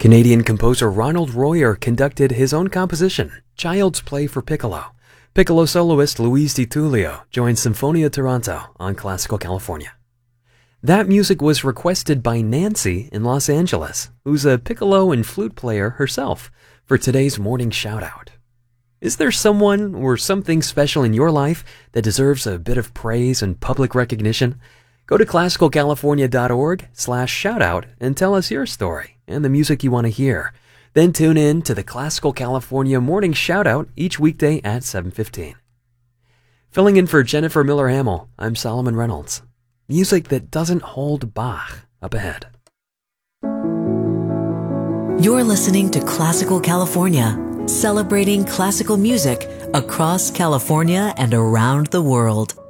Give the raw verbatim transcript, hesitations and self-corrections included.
Canadian composer Ronald Royer conducted his own composition, Child's Play for Piccolo. Piccolo soloist Luis Di Tullio joined Sinfonia Toronto on Classical California. That music was requested by Nancy in Los Angeles, who's a piccolo and flute player herself, for today's morning shout-out. Is there someone or something special in your life that deserves a bit of praise and public recognition? Go to classicalcalifornia.org slash shoutout and tell us your story and the music you want to hear. Then tune in to the Classical California Morning Shoutout each weekday at seven fifteen. Filling in for Jennifer Miller-Hamill, I'm Solomon Reynolds. Music that doesn't hold Bach up ahead. You're listening to Classical California, celebrating classical music across California and around the world.